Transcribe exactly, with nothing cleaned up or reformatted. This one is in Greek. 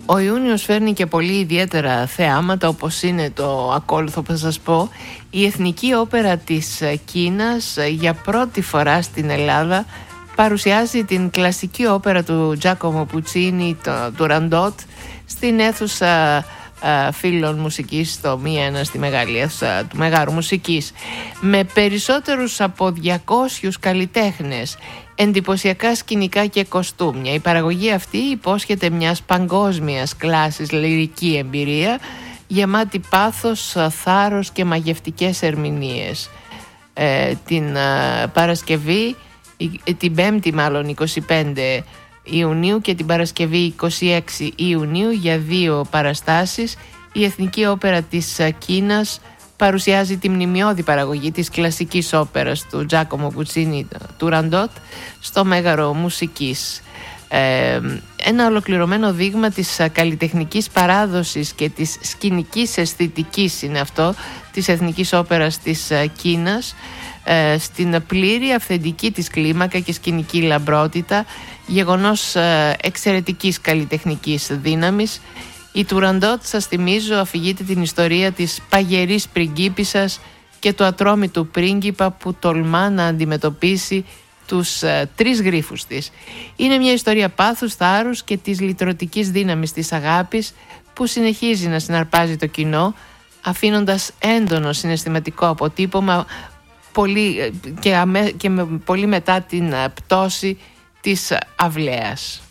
Ο Ιούνιος φέρνει και πολύ ιδιαίτερα θεάματα, όπως είναι το ακόλουθο που θα σας πω. Η Εθνική Όπερα της Κίνας για πρώτη φορά στην Ελλάδα παρουσιάζει την κλασική όπερα του Τζάκομο Πουτσίνι, το Τουραντότ, στην αίθουσα α, φίλων μουσικής στο Μη Ένα, στη μεγάλη αίθουσα του Μεγάρου Μουσικής, με περισσότερους από διακόσιους καλλιτέχνες, εντυπωσιακά σκηνικά και κοστούμια. Η παραγωγή αυτή υπόσχεται μιας παγκόσμιας κλάσης λυρική εμπειρία, γεμάτη πάθος, θάρρος και μαγευτικές ερμηνείες. Ε, την α, Παρασκευή, την Πέμπτη μάλλον είκοσι πέντε Ιουνίου και την Παρασκευή είκοσι έξι Ιουνίου, για δύο παραστάσεις, η Εθνική Όπερα της Κίνας παρουσιάζει τη μνημιώδη παραγωγή της κλασικής όπερας του Τζάκομο Πουτσίνι, του Ραντότ, στο Μέγαρο Μουσικής. Ε, ένα ολοκληρωμένο δείγμα της καλλιτεχνικής παράδοσης και της σκηνικής αισθητικής είναι αυτό της Εθνικής Όπερας της Κίνας, ε, στην πλήρη αυθεντική της κλίμακα και σκηνική λαμπρότητα, γεγονός ε, εξαιρετικής καλλιτεχνικής δύναμης. Η Τουραντότ, σας θυμίζω, αφηγείται την ιστορία της παγερής πριγκίπισσας και του ατρόμητου πρίγκιπα που τολμά να αντιμετωπίσει τους ε, τρεις γρίφους της. Είναι μια ιστορία πάθους, θάρρους και της λυτρωτικής δύναμης της αγάπης που συνεχίζει να συναρπάζει το κοινό, αφήνοντας έντονο συναισθηματικό αποτύπωμα πολύ, και, αμέ, και με, πολύ μετά την πτώση της αυλαίας.